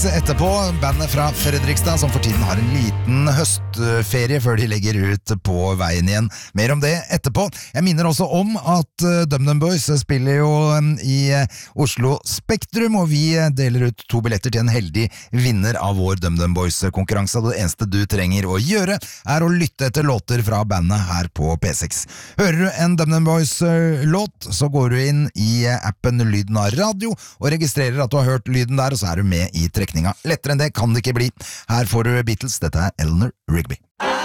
Etterpå, bandet fra Fredrikstad som for tiden har en liten høstferie før de legger ut på veien igjen. Mer om det etterpå. Jeg minner også om at DumDum Boys spiller jo i Oslo Spektrum, og vi deler ut 2 billetter til en heldig vinner av vår DumDum Boys-konkurranse. Det eneste du trenger å gjøre er å lytte etter låter fra bandet her på P6. Hører du en DumDum Boys-låt, så går du inn i appen Lyden av Radio og registrerer at du har hørt lyden der, og så er du med i trekninga. Lettere enn det kan det ikke bli. Her får du Beatles, dette er Eleanor Rigby.